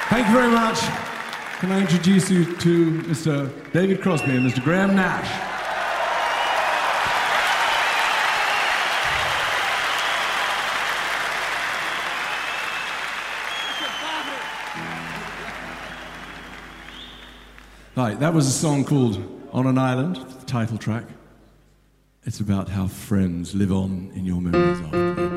Thank you very much. Can I introduce you to Mr. David Crosby and Mr. Graham Nash? Right, that was a song called On an Island, the title track. It's about how friends live on in your memories after.